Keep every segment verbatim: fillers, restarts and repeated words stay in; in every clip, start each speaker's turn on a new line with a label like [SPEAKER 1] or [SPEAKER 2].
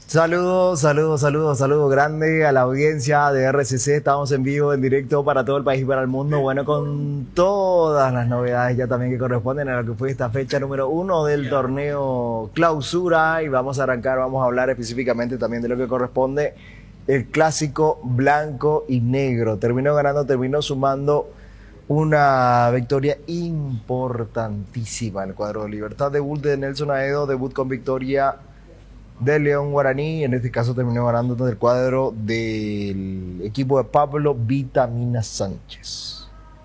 [SPEAKER 1] Saludos, saludos, saludos, saludos grande a la audiencia de R C C. Estamos en vivo, en directo para todo el país y para el mundo. Bueno, con todas las novedades ya también que corresponden a lo que fue esta fecha número uno del torneo Clausura. Y vamos a arrancar, vamos a hablar específicamente también de lo que corresponde el clásico blanco y negro. Terminó ganando, terminó sumando una victoria importantísima. El cuadro de Libertad, debut de Nelson Aedo, debut con victoria de León Guaraní. En este caso terminó ganando el cuadro del equipo de Pablo Vitamina Sánchez.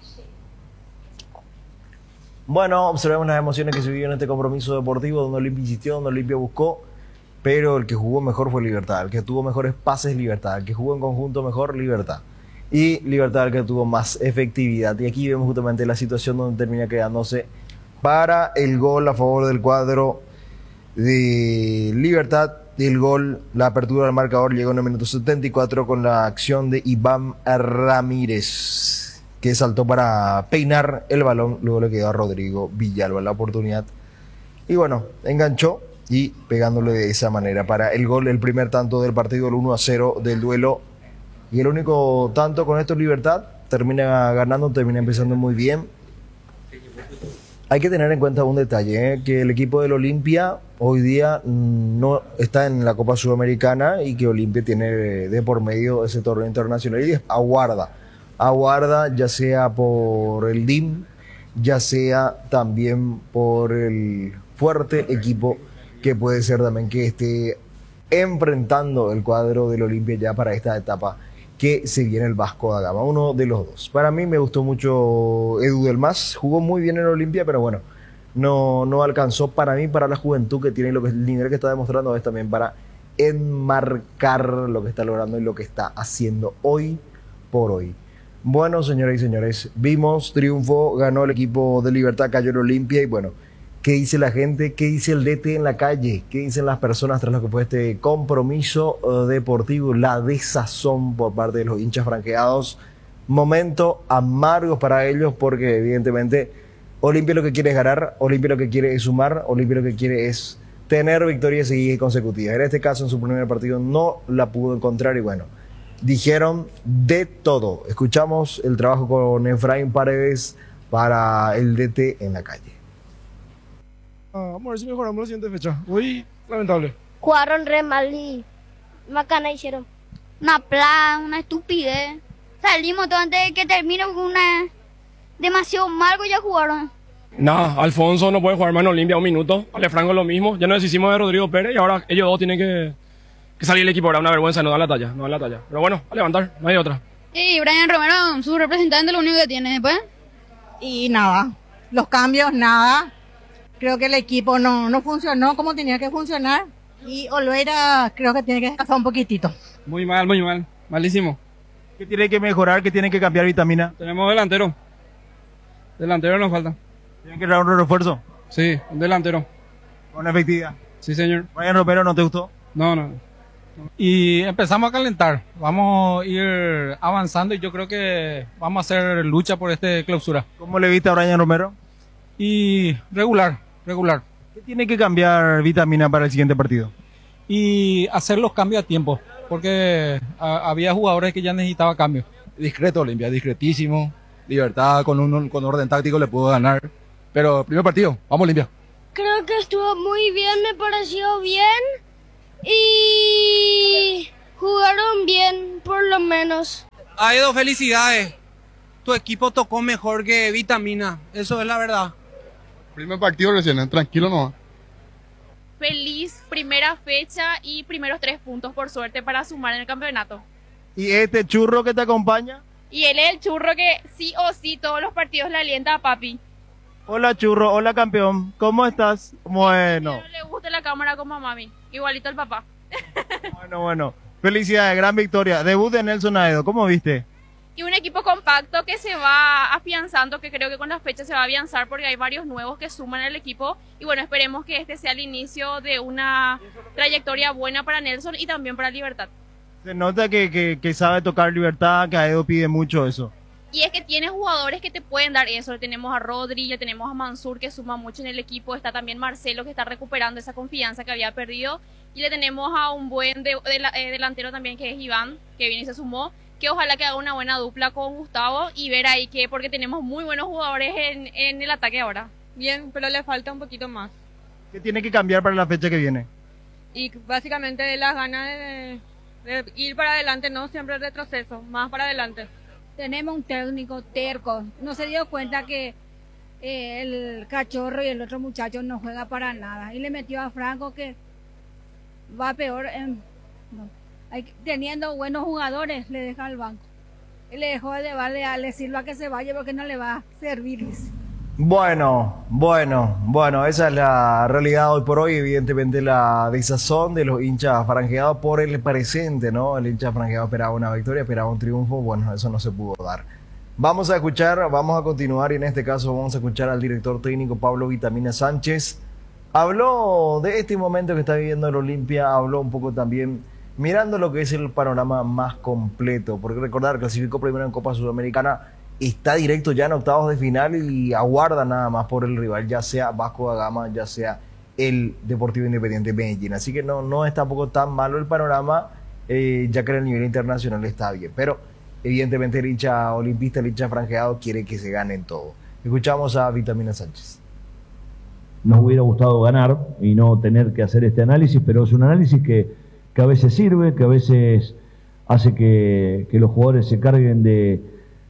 [SPEAKER 1] Bueno, observemos las emociones que se vivieron en este compromiso deportivo, donde Olimpia insistió, donde Olimpia buscó, pero el que jugó mejor fue Libertad, el que tuvo mejores pases Libertad, el que jugó en conjunto mejor Libertad, y Libertad el que tuvo más efectividad. Y aquí vemos justamente la situación donde termina quedándose para el gol a favor del cuadro de Libertad. El gol, la apertura del marcador llegó en el minuto setenta y cuatro con la acción de Iván Ramírez, que saltó para peinar el balón, luego le quedó a Rodrigo Villalba la oportunidad y bueno, enganchó y pegándole de esa manera para el gol, el primer tanto del partido, el uno a cero del duelo, y el único tanto con esto Libertad termina ganando, termina empezando muy bien. Hay que tener en cuenta un detalle, ¿eh? Que el equipo del Olimpia hoy día no está en la Copa Sudamericana y que Olimpia tiene de por medio ese torneo internacional y aguarda, aguarda ya sea por el D I M, ya sea también por el fuerte equipo que puede ser también que esté enfrentando el cuadro del Olimpia ya para esta etapa que se viene el Vasco da Gama, uno de los dos. Para mí me gustó mucho Edu del Mas, jugó muy bien en Olimpia, pero bueno, no, no alcanzó para mí, para la juventud que tiene y lo que, el nivel que está demostrando es también para enmarcar lo que está logrando y lo que está haciendo hoy por hoy. Bueno, señoras y señores, vimos triunfo, ganó el equipo de Libertad, cayó el Olimpia y bueno, ¿qué dice la gente? ¿Qué dice el D T en la calle? ¿Qué dicen las personas tras lo que fue este compromiso uh, deportivo? La desazón por parte de los hinchas franqueados. Momento amargos para ellos porque evidentemente Olimpia lo que quiere es ganar, Olimpia lo que quiere es sumar, Olimpia lo que quiere es tener victorias seguidas y consecutivas. En este caso, en su primer partido no la pudo encontrar y bueno, dijeron de todo. Escuchamos el trabajo con Efraín Paredes para el D T en la calle.
[SPEAKER 2] Ah, vamos a ver si mejoramos la siguiente fecha. Hoy, lamentable.
[SPEAKER 3] Jugaron re mal y macana hicieron.
[SPEAKER 4] Una plaga, una estupidez. Salimos todo antes de que termine con una... demasiado mal que ya jugaron.
[SPEAKER 2] Nah, Alfonso no puede jugar más en Olimpia un minuto. Ale Franco lo mismo. Ya nos deshicimos de Rodrigo Pérez y ahora ellos dos tienen que, que salir el equipo. Ahora una vergüenza, no dan la talla, no dan la talla. Pero bueno, a levantar, no hay otra.
[SPEAKER 5] Y Brian Romero, su representante, lo único que tiene después.
[SPEAKER 6] Y nada, los cambios, nada. Creo que el equipo no, no funcionó como tenía que funcionar. Y Olveira creo que tiene que descansar un poquitito.
[SPEAKER 2] Muy mal, muy mal. Malísimo.
[SPEAKER 1] ¿Qué tiene que mejorar? ¿Qué tiene que cambiar Vitamina?
[SPEAKER 2] Tenemos delantero. Delantero nos falta.
[SPEAKER 1] ¿Tienen que dar un refuerzo?
[SPEAKER 2] Sí, un delantero.
[SPEAKER 1] Con efectividad.
[SPEAKER 2] Sí, señor.
[SPEAKER 1] Brian Romero, ¿no te gustó?
[SPEAKER 2] No, no.
[SPEAKER 7] Y empezamos a calentar. Vamos a ir avanzando y yo creo que vamos a hacer lucha por este clausura.
[SPEAKER 1] ¿Cómo le viste a Brian Romero?
[SPEAKER 7] Y regular, regular.
[SPEAKER 1] ¿Qué tiene que cambiar Vitamina para el siguiente partido?
[SPEAKER 7] Y hacer los cambios a tiempo, porque a, había jugadores que ya necesitaban cambios.
[SPEAKER 8] Discreto, Olimpia, discretísimo. Libertad, con un con orden táctico le pudo ganar. Pero primer partido, vamos Olimpia.
[SPEAKER 3] Creo que estuvo muy bien, me pareció bien. Y jugaron bien, por lo menos.
[SPEAKER 9] Aedo, felicidades. Tu equipo tocó mejor que Vitamina, eso es la verdad.
[SPEAKER 10] Primer partido recién, tranquilo nomás.
[SPEAKER 11] Feliz primera fecha y primeros tres puntos por suerte para sumar en el campeonato.
[SPEAKER 1] ¿Y este churro que te acompaña?
[SPEAKER 11] Y él es el churro que sí o sí todos los partidos le alienta a papi.
[SPEAKER 1] Hola churro, hola campeón, ¿cómo estás? Bueno.
[SPEAKER 11] No le gusta la cámara como a mami, igualito al papá.
[SPEAKER 1] Bueno, bueno, felicidades, gran victoria. Debut de Nelson Aedo, ¿cómo viste?
[SPEAKER 11] Y un equipo compacto que se va afianzando, que creo que con las fechas se va a afianzar porque hay varios nuevos que suman al equipo. Y bueno, esperemos que este sea el inicio de una trayectoria buena para Nelson y también para Libertad.
[SPEAKER 1] Se nota que, que, que sabe tocar Libertad, que Aedo pide mucho eso.
[SPEAKER 11] Y es que tiene jugadores que te pueden dar eso. Le tenemos a Rodri, le tenemos a Mansur, que suma mucho en el equipo. Está también Marcelo, que está recuperando esa confianza que había perdido. Y le tenemos a un buen de, de, eh, delantero también, que es Iván, que viene y se sumó. Que ojalá que haga una buena dupla con Gustavo y ver ahí que, porque tenemos muy buenos jugadores en, en el ataque ahora.
[SPEAKER 12] Bien, pero le falta un poquito más.
[SPEAKER 1] ¿Qué tiene que cambiar para la fecha que viene?
[SPEAKER 12] Y básicamente las ganas de, de ir para adelante, no siempre retroceso, más para adelante.
[SPEAKER 13] Tenemos un técnico terco, no se dio cuenta que eh, el cachorro y el otro muchacho no juega para nada y le metió a Franco que va peor en, no, hay, teniendo buenos jugadores le deja al banco y le dejó de darle a le sirva que se vaya porque no le va a servir.
[SPEAKER 1] Bueno, bueno, bueno, esa es la realidad hoy por hoy. Evidentemente la desazón de los hinchas franjeados por el presente, ¿no? El hincha franjeado esperaba una victoria, esperaba un triunfo. Bueno, eso no se pudo dar. Vamos a escuchar, vamos a continuar y en este caso vamos a escuchar al director técnico Pablo Vitamina Sánchez. Habló de este momento que está viviendo el Olimpia, habló un poco también mirando lo que es el panorama más completo, porque recordar, clasificó primero en Copa Sudamericana, está directo ya en octavos de final y aguarda nada más por el rival, ya sea Vasco da Gama, ya sea el Deportivo Independiente Medellín. Así que no, no es tampoco tan malo el panorama, eh, ya que en el nivel internacional está bien. Pero evidentemente el hincha olimpista, el hincha franjeado quiere que se ganen todo. Escuchamos a Vitamina Sánchez.
[SPEAKER 14] Nos hubiera gustado ganar y no tener que hacer este análisis, pero es un análisis que, que a veces sirve, que a veces hace que, que los jugadores se carguen de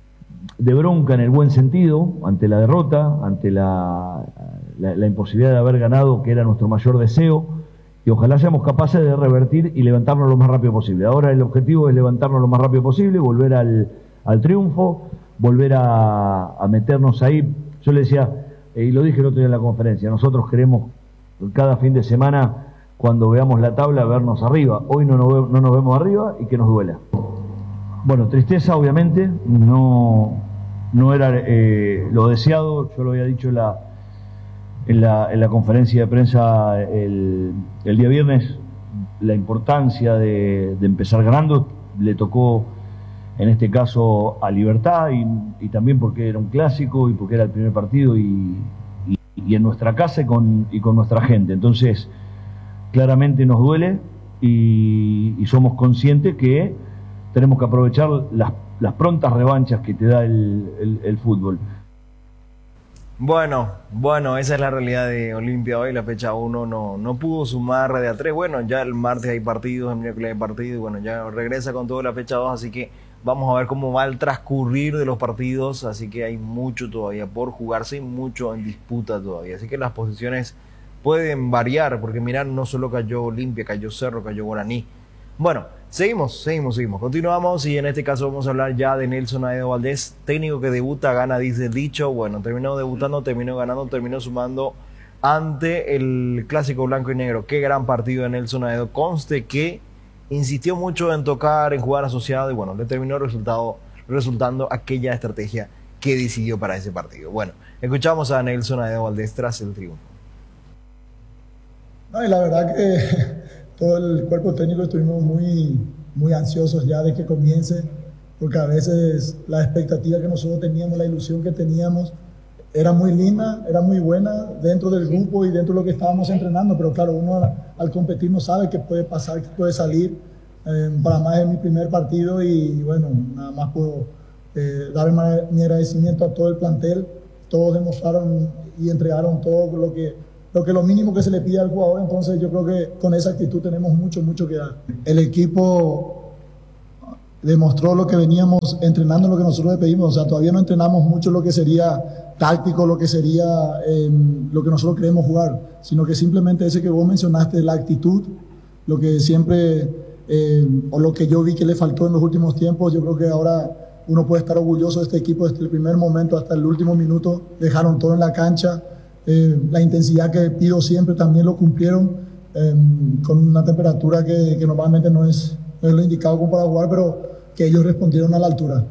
[SPEAKER 14] de bronca en el buen sentido, ante la derrota, ante la, la, la imposibilidad de haber ganado, que era nuestro mayor deseo, y ojalá seamos capaces de revertir y levantarnos lo más rápido posible. Ahora el objetivo es levantarnos lo más rápido posible, volver al, al triunfo, volver a, a meternos ahí. Yo le decía, eh, y lo dije el otro día en la conferencia, nosotros queremos cada fin de semana, cuando veamos la tabla, vernos arriba. Hoy no nos, ve, no nos vemos arriba y que nos duela. Bueno, tristeza obviamente, no, no era eh, lo deseado, yo lo había dicho en la, en la, en la conferencia de prensa el, el día viernes, la importancia de, de empezar ganando, le tocó en este caso a Libertad y, y también porque era un clásico y porque era el primer partido y, y, y en nuestra casa y con, y con nuestra gente, entonces claramente nos duele y, y somos conscientes que tenemos que aprovechar las, las prontas revanchas que te da el, el, el fútbol.
[SPEAKER 1] Bueno, bueno, esa es la realidad de Olimpia hoy. La fecha uno no, no pudo sumar de a tres. Bueno, ya el martes hay partidos, el miércoles hay partidos. Y bueno, ya regresa con toda la fecha dos. Así que vamos a ver cómo va el transcurrir de los partidos. Así que hay mucho todavía por jugarse y mucho en disputa todavía. Así que las posiciones pueden variar. Porque mirá, no solo cayó Olimpia, cayó Cerro, cayó Guaraní. Bueno, seguimos, seguimos, seguimos. Continuamos y en este caso vamos a hablar ya de Nelson Aedo Valdés, técnico que debuta, gana, dice el dicho. Bueno, terminó debutando, terminó ganando, terminó sumando ante el clásico blanco y negro. Qué gran partido de Nelson Aedo. Conste que insistió mucho en tocar, en jugar asociado y bueno, le terminó resultado, resultando aquella estrategia que decidió para ese partido. Bueno, escuchamos a Nelson Aedo Valdés tras el triunfo.
[SPEAKER 15] No, y la verdad que todo el cuerpo técnico estuvimos muy, muy ansiosos ya de que comience, porque a veces la expectativa que nosotros teníamos, la ilusión que teníamos, era muy linda, era muy buena dentro del grupo y dentro de lo que estábamos entrenando, pero claro, uno al competir no sabe qué puede pasar, qué puede salir. Eh, para más es mi primer partido y bueno, nada más puedo eh, dar mi agradecimiento a todo el plantel. Todos demostraron y entregaron todo lo que Lo que lo mínimo que se le pide al jugador, entonces yo creo que con esa actitud tenemos mucho, mucho que dar. El equipo demostró lo que veníamos entrenando, lo que nosotros le pedimos, o sea, todavía no entrenamos mucho lo que sería táctico, lo que sería eh, lo que nosotros queremos jugar, sino que simplemente ese que vos mencionaste, la actitud, lo que siempre, eh, o lo que yo vi que le faltó en los últimos tiempos, yo creo que ahora uno puede estar orgulloso de este equipo desde el primer momento hasta el último minuto, dejaron todo en la cancha. Eh, la intensidad que pido siempre también lo cumplieron eh, con una temperatura que, que normalmente no es, no es lo indicado como para jugar, pero que ellos respondieron a la altura.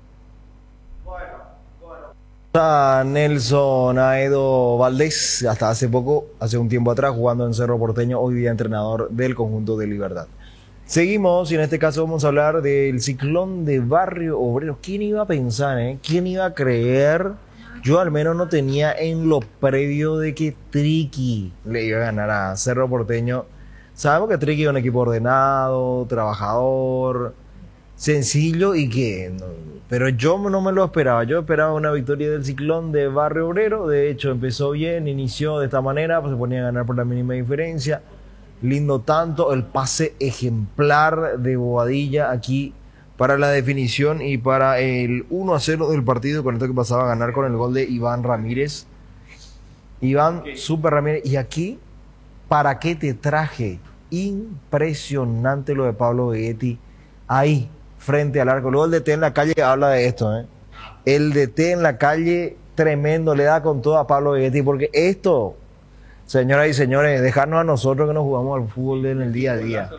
[SPEAKER 1] A Nelson Aedo Valdés, hasta hace poco, hace un tiempo atrás, jugando en Cerro Porteño, hoy día entrenador del conjunto de Libertad. Seguimos y en este caso vamos a hablar del Ciclón de Barrio Obrero. ¿Quién iba a pensar, eh? ¿Quién iba a creer? Yo al menos no tenía en lo previo de que Triqui le iba a ganar a Cerro Porteño. Sabemos que Triqui es un equipo ordenado, trabajador, sencillo y que... No, pero yo no me lo esperaba. Yo esperaba una victoria del Ciclón de Barrio Obrero. De hecho, empezó bien, inició de esta manera, pues se ponía a ganar por la mínima diferencia. Lindo tanto, el pase ejemplar de Bobadilla aquí para la definición y para el uno a cero del partido, con esto que pasaba a ganar con el gol de Iván Ramírez. Iván Super Ramírez. Y aquí, ¿para qué te traje? Impresionante lo de Pablo Vegetti ahí, frente al arco. Luego el D T en la calle habla de esto, ¿eh? El D T en la calle, tremendo, le da con todo a Pablo Vegetti, porque esto, señoras y señores, dejarnos a nosotros que nos jugamos al fútbol en el día a día.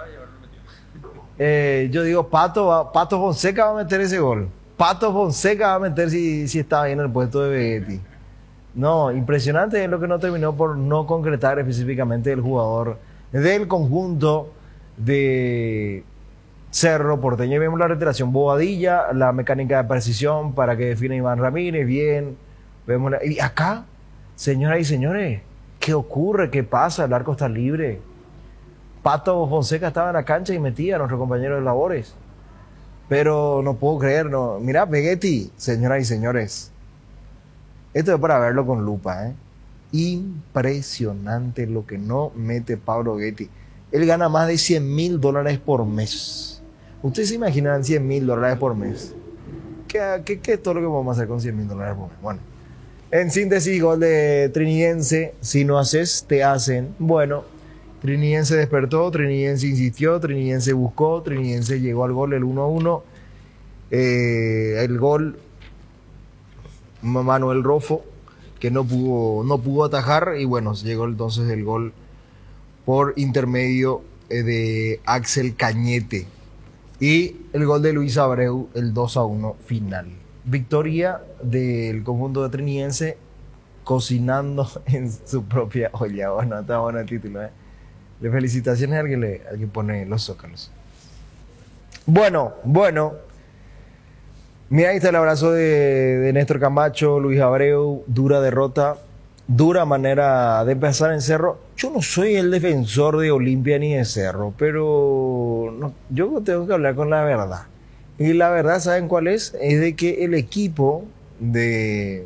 [SPEAKER 1] Eh, yo digo, Pato, va, Pato Fonseca va a meter ese gol. Pato Fonseca va a meter si, si estaba bien en el puesto de Vegetti. No, impresionante es lo que no terminó por no concretar específicamente el jugador del conjunto de Cerro Porteño. Y vemos la reiteración, Bobadilla, la mecánica de precisión para que define Iván Ramírez, bien. Vemos la, y acá, señoras y señores, ¿qué ocurre? ¿Qué pasa? El arco está libre. Pato Fonseca estaba en la cancha y metía a nuestro compañero de labores. Pero no puedo creer, no. Mira, Vegetti, señoras y señores. Esto es para verlo con lupa, ¿eh? Impresionante lo que no mete Pablo Vegetti. Él gana más de cien mil dólares por mes. ¿Ustedes se imaginan cien mil dólares por mes? ¿Qué, qué, ¿Qué es todo lo que vamos a hacer con cien mil dólares por mes? Bueno, en síntesis, gol de Trinidense. Si no haces, te hacen. Bueno, Trinidense despertó, Trinidense insistió, Trinidense buscó, Trinidense llegó al gol, el uno a uno. Eh, el gol, Manuel Rofo, que no pudo, no pudo atajar, y bueno, llegó entonces el gol por intermedio de Axel Cañete. Y el gol de Luis Abreu, el dos a uno final. Victoria del conjunto de Trinidense, cocinando en su propia olla. Bueno, está bueno el título, ¿eh? De felicitaciones al que, le, al que pone los zócalos. Bueno, bueno. Mira, ahí está el abrazo de, de Néstor Camacho, Luis Abreu. Dura derrota, dura manera de empezar en Cerro. Yo no soy el defensor de Olimpia ni de Cerro, pero no, yo tengo que hablar con la verdad. Y la verdad, ¿saben cuál es? Es de que el equipo de,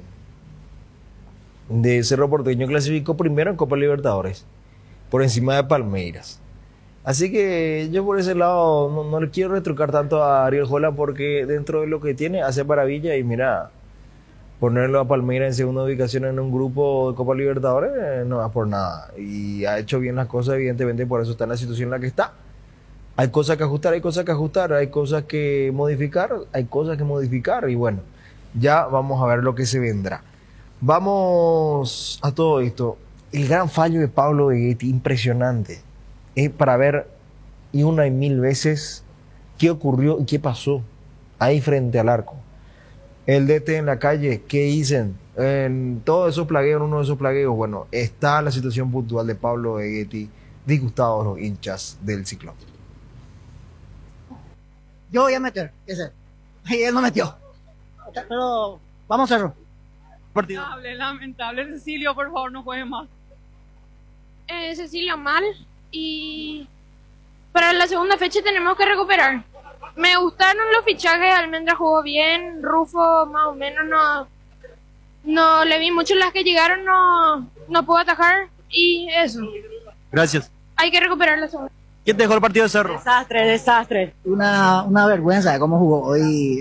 [SPEAKER 1] de Cerro Porteño clasificó primero en Copa Libertadores, por encima de Palmeiras. Así que yo por ese lado no, no le quiero retrucar tanto a Ariel Holland, porque dentro de lo que tiene hace maravilla. Y mira, ponerlo a Palmeiras en segunda ubicación en un grupo de Copa Libertadores eh, no va por nada. Y ha hecho bien las cosas, evidentemente, por eso está en la situación en la que está. Hay cosas que ajustar, hay cosas que ajustar, hay cosas que modificar, hay cosas que modificar. Y bueno, ya vamos a ver lo que se vendrá. Vamos a todo esto. El gran fallo de Pablo Vegetti, impresionante. Es para ver y una y mil veces qué ocurrió y qué pasó ahí frente al arco. El D T en la calle, ¿qué dicen? En todos esos plagueos, en uno de esos plagueos, bueno, está la situación puntual de Pablo Vegetti, disgustados los hinchas del Ciclón.
[SPEAKER 16] Yo voy a meter ese. Y él no metió. Pero vamos a hacerlo. Partido.
[SPEAKER 12] Lamentable, lamentable. Cecilio, por favor, no juegue más.
[SPEAKER 3] Eh, Cecilio mal. Y para la segunda fecha tenemos que recuperar. Me gustaron los fichajes, Almendra jugó bien, Rufo más o menos no, no le vi mucho, las que llegaron no, no pudo atajar y eso.
[SPEAKER 16] Gracias.
[SPEAKER 3] Hay que recuperar la segunda.
[SPEAKER 16] ¿Quién te dejó el partido de Cerro?
[SPEAKER 6] Desastre, desastre.
[SPEAKER 16] Una, una vergüenza de cómo jugó hoy